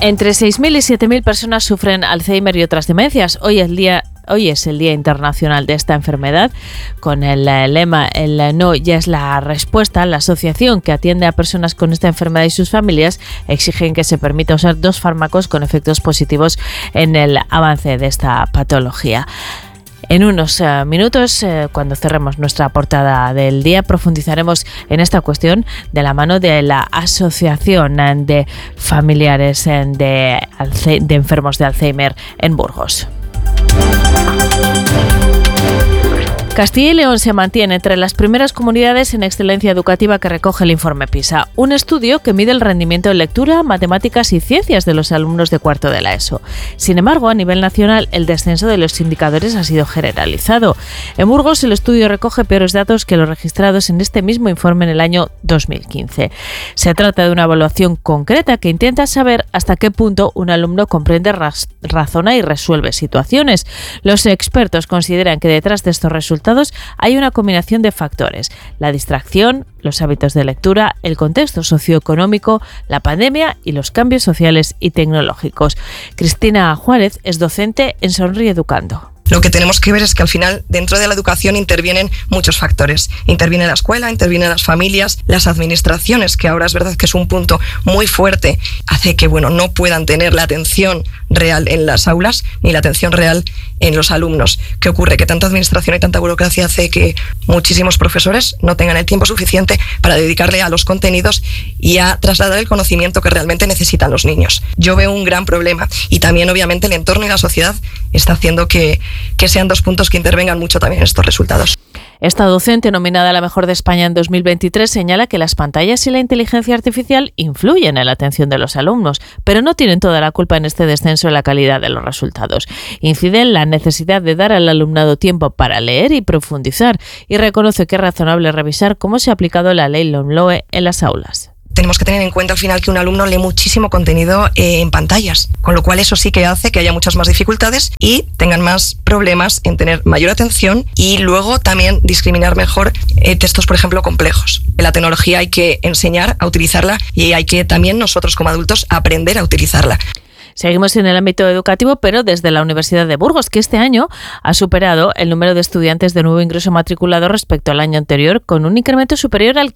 Entre 6.000 y 7.000 personas sufren Alzheimer y otras demencias. Hoy es el Día Internacional de esta enfermedad. Con el lema "El no ya es la respuesta", la asociación que atiende a personas con esta enfermedad y sus familias exigen que se permita usar 2 fármacos con efectos positivos en el avance de esta patología. En unos minutos, cuando cerremos nuestra portada del día, profundizaremos en esta cuestión de la mano de la Asociación de Familiares de Enfermos de Alzheimer en Burgos. Castilla y León se mantiene entre las primeras comunidades en excelencia educativa que recoge el informe PISA, un estudio que mide el rendimiento en lectura, matemáticas y ciencias de los alumnos de cuarto de la ESO. Sin embargo, a nivel nacional, el descenso de los indicadores ha sido generalizado. En Burgos, el estudio recoge peores datos que los registrados en este mismo informe en el año 2015. Se trata de una evaluación concreta que intenta saber hasta qué punto un alumno comprende, razona y resuelve situaciones. Los expertos consideran que detrás de estos resultados hay una combinación de factores: la distracción, los hábitos de lectura, el contexto socioeconómico, la pandemia y los cambios sociales y tecnológicos. Cristina Juárez es docente en Sonríe Educando. Lo que tenemos que ver es que al final dentro de la educación intervienen muchos factores. Interviene la escuela, intervienen las familias, las administraciones, que ahora es verdad que es un punto muy fuerte, hace que no puedan tener la atención real en las aulas ni la atención real en los alumnos. ¿Qué ocurre? Que tanta administración y tanta burocracia hace que muchísimos profesores no tengan el tiempo suficiente para dedicarle a los contenidos y a trasladar el conocimiento que realmente necesitan los niños. Yo veo un gran problema y también obviamente el entorno y la sociedad está haciendo que sean 2 puntos que intervengan mucho también en estos resultados. Esta docente, nominada a la mejor de España en 2023, señala que las pantallas y la inteligencia artificial influyen en la atención de los alumnos, pero no tienen toda la culpa en este descenso en la calidad de los resultados. Incide en la necesidad de dar al alumnado tiempo para leer y profundizar, y reconoce que es razonable revisar cómo se ha aplicado la ley LOMLOE en las aulas. Tenemos que tener en cuenta al final que un alumno lee muchísimo contenido en pantallas, con lo cual eso sí que hace que haya muchas más dificultades y tengan más problemas en tener mayor atención y luego también discriminar mejor textos, por ejemplo, complejos. La tecnología hay que enseñar a utilizarla y hay que también nosotros como adultos aprender a utilizarla. Seguimos en el ámbito educativo, pero desde la Universidad de Burgos, que este año ha superado el número de estudiantes de nuevo ingreso matriculado respecto al año anterior, con un incremento superior al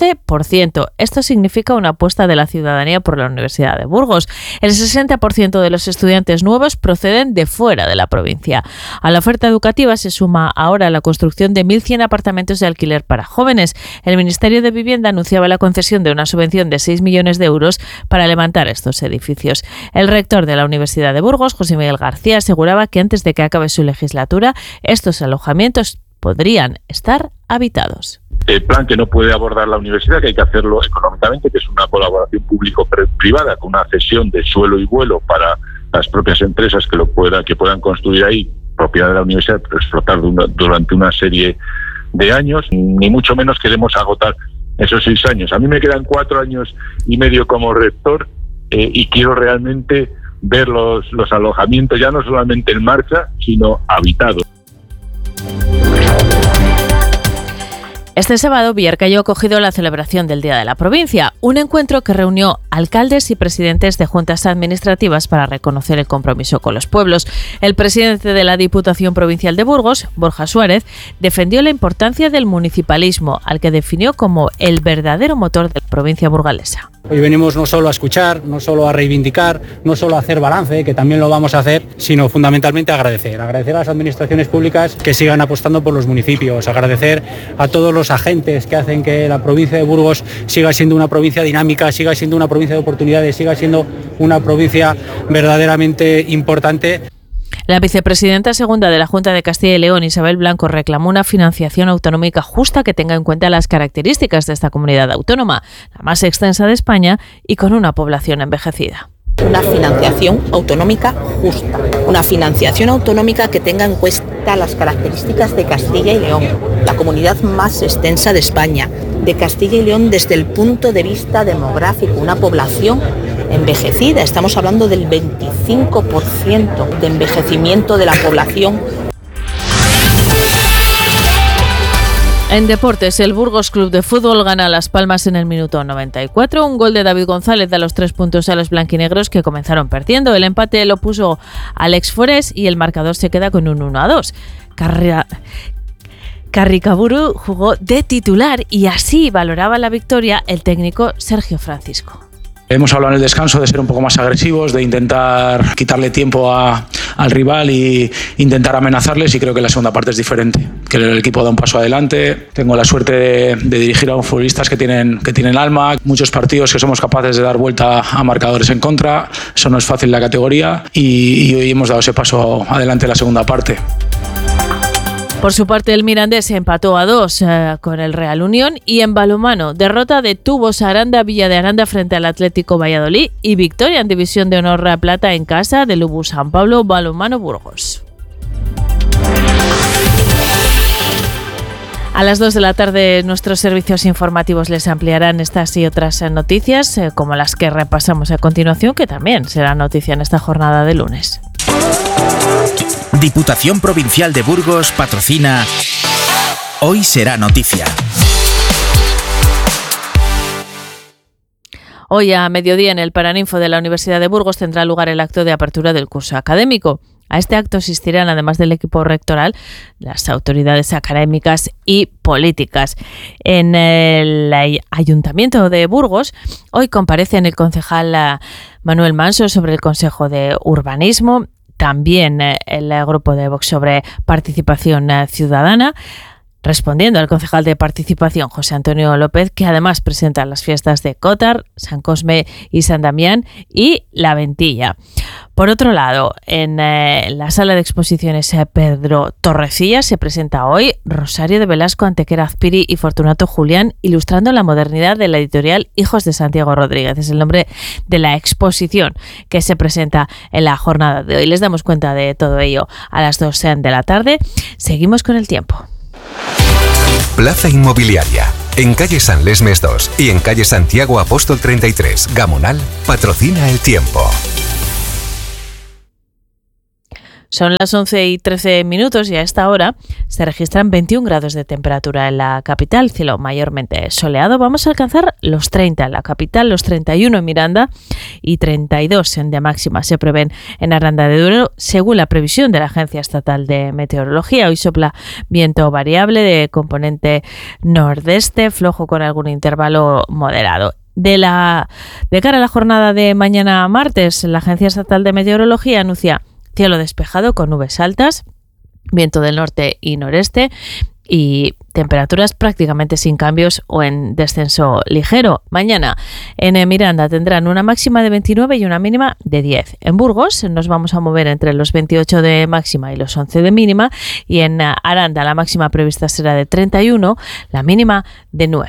14%. Esto significa una apuesta de la ciudadanía por la Universidad de Burgos. El 60% de los estudiantes nuevos proceden de fuera de la provincia. A la oferta educativa se suma ahora la construcción de 1.100 apartamentos de alquiler para jóvenes. El Ministerio de Vivienda anunciaba la concesión de una subvención de 6 millones de euros para levantar estos edificios. El rector de la Universidad de Burgos, José Miguel García, aseguraba que antes de que acabe su legislatura, estos alojamientos podrían estar habitados. El plan que no puede abordar la universidad, que hay que hacerlo económicamente, que es una colaboración público-privada con una cesión de suelo y vuelo para las propias empresas que puedan construir ahí, propiedad de la universidad, explotar durante una serie de años. Ni mucho menos queremos agotar esos 6 años. A mí me quedan 4 años y medio como rector y quiero realmente ver los alojamientos ya no solamente en marcha, sino habitados. Este sábado, Villarcayo ha acogido la celebración del Día de la Provincia, un encuentro que reunió alcaldes y presidentes de juntas administrativas para reconocer el compromiso con los pueblos. El presidente de la Diputación Provincial de Burgos, Borja Suárez, defendió la importancia del municipalismo, al que definió como el verdadero motor de la provincia burgalesa. Hoy venimos no solo a escuchar, no solo a reivindicar, no solo a hacer balance, que también lo vamos a hacer, sino fundamentalmente a agradecer a las administraciones públicas que sigan apostando por los municipios, agradecer a todos los agentes que hacen que la provincia de Burgos siga siendo una provincia dinámica, siga siendo una provincia de oportunidades, siga siendo una provincia verdaderamente importante. La vicepresidenta segunda de la Junta de Castilla y León, Isabel Blanco, reclamó una financiación autonómica justa que tenga en cuenta las características de esta comunidad autónoma, la más extensa de España y con una población envejecida. Una financiación autonómica justa, una financiación autonómica que tenga en cuenta las características de Castilla y León, la comunidad más extensa de España, de Castilla y León desde el punto de vista demográfico, una población envejecida, estamos hablando del 25% de envejecimiento de la población. En deportes, el Burgos Club de Fútbol gana a Las Palmas en el minuto 94. Un gol de David González da los 3 puntos a los blanquinegros, que comenzaron perdiendo. El empate lo puso Alex Forés y el marcador se queda con un 1-2. Carricaburu jugó de titular y así valoraba la victoria el técnico Sergio Francisco. Hemos hablado en el descanso de ser un poco más agresivos, de intentar quitarle tiempo al rival e intentar amenazarles, y creo que la segunda parte es diferente, que el equipo da un paso adelante. Tengo la suerte de dirigir a futbolistas que tienen alma, muchos partidos que somos capaces de dar vuelta a marcadores en contra. Eso no es fácil en la categoría y hoy hemos dado ese paso adelante en la segunda parte. Por su parte, el Mirandés empató a 2 con el Real Unión, y en balonmano, derrota de Tubos Aranda Villa de Aranda frente al Atlético Valladolid y victoria en División de Honor Plata en casa del Ubu San Pablo Balonmano Burgos. A las 2 de la tarde nuestros servicios informativos les ampliarán estas y otras noticias, como las que repasamos a continuación, que también será noticia en esta jornada de lunes. Diputación Provincial de Burgos patrocina Hoy será noticia. Hoy a mediodía en el Paraninfo de la Universidad de Burgos tendrá lugar el acto de apertura del curso académico. A este acto asistirán, además del equipo rectoral, las autoridades académicas y políticas. En el Ayuntamiento de Burgos hoy comparecen el concejal Manuel Manso sobre el Consejo de Urbanismo, también el grupo de Vox sobre participación ciudadana, respondiendo al concejal de participación José Antonio López, que además presenta las fiestas de Cótar, San Cosme y San Damián y La Ventilla. Por otro lado, en la sala de exposiciones Pedro Torrecilla se presenta hoy Rosario de Velasco, Antequera Azpiri y Fortunato Julián, ilustrando la modernidad de la editorial Hijos de Santiago Rodríguez. Es el nombre de la exposición que se presenta en la jornada de hoy. Les damos cuenta de todo ello a las 2 de la tarde. Seguimos con el tiempo. Plaza Inmobiliaria. En calle San Lesmes 2 y en calle Santiago Apóstol 33, Gamonal, patrocina el tiempo. Son las 11:13 y a esta hora se registran 21 grados de temperatura en la capital, cielo mayormente soleado. Vamos a alcanzar los 30 en la capital, los 31 en Miranda y 32 de máxima se prevén en Aranda de Duero, según la previsión de la Agencia Estatal de Meteorología. Hoy sopla viento variable de componente nordeste, flojo con algún intervalo moderado. De cara a la jornada de mañana martes, la Agencia Estatal de Meteorología anuncia cielo despejado con nubes altas, viento del norte y noreste y temperaturas prácticamente sin cambios o en descenso ligero. Mañana en Miranda tendrán una máxima de 29 y una mínima de 10. En Burgos nos vamos a mover entre los 28 de máxima y los 11 de mínima, y en Aranda la máxima prevista será de 31, la mínima de 9.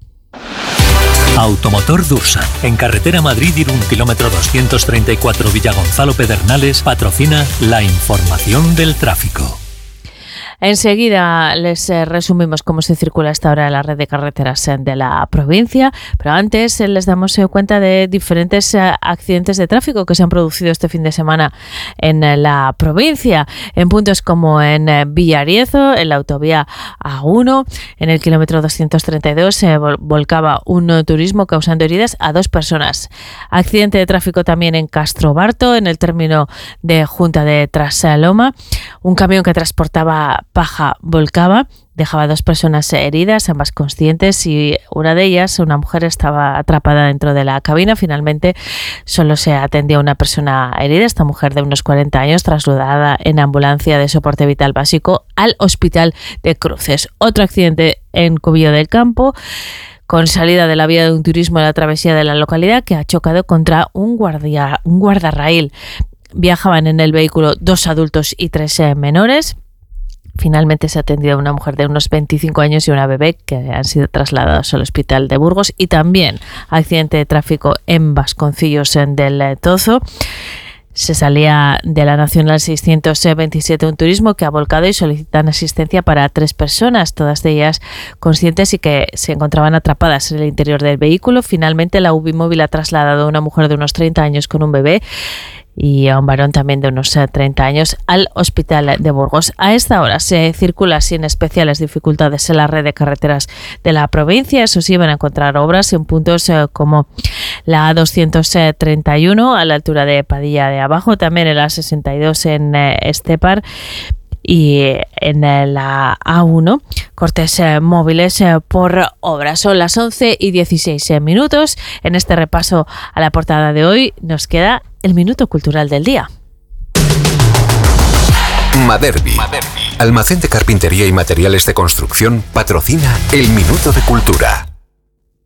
Automotor Dursan, en carretera Madrid-Irún, kilómetro 234 Villagonzalo Pedernales, patrocina la información del tráfico. Enseguida les resumimos cómo se circula hasta ahora en la red de carreteras de la provincia, pero antes les damos cuenta de diferentes accidentes de tráfico que se han producido este fin de semana en la provincia, en puntos como en Villariezo, en la autovía A1, en el kilómetro 232 se volcaba un turismo causando heridas a 2 personas. Accidente de tráfico también en Castrobarto, en el término de Junta de Trasaloma, un camión que transportaba paja volcaba, dejaba a 2 personas heridas, ambas conscientes, y una de ellas, una mujer, estaba atrapada dentro de la cabina. Finalmente solo se atendió a una persona herida, esta mujer de unos 40 años, trasladada en ambulancia de soporte vital básico al Hospital de Cruces. Otro accidente en Cubillo del Campo, con salida de la vía de un turismo en la travesía de la localidad, que ha chocado contra un guardarraíl. Viajaban en el vehículo 2 adultos y 3 menores. Finalmente se ha atendido a una mujer de unos 25 años y una bebé, que han sido trasladados al hospital de Burgos. Y también accidente de tráfico en Vasconcillos del Tozo. Se salía de la Nacional 627 un turismo que ha volcado y solicitan asistencia para 3 personas, todas ellas conscientes y que se encontraban atrapadas en el interior del vehículo. Finalmente la UBI móvil ha trasladado a una mujer de unos 30 años con un bebé y a un varón también de unos 30 años al hospital de Burgos. A esta hora se circula sin especiales dificultades en la red de carreteras de la provincia. Eso sí, van a encontrar obras en puntos como la A231 a la altura de Padilla de Abajo, también en la 62 en Estepar, y en la A1 cortes móviles por obras. Son las 11:16. En este repaso a la portada de hoy nos queda el Minuto Cultural del Día. Maderbi, almacén de carpintería y materiales de construcción, patrocina el Minuto de Cultura.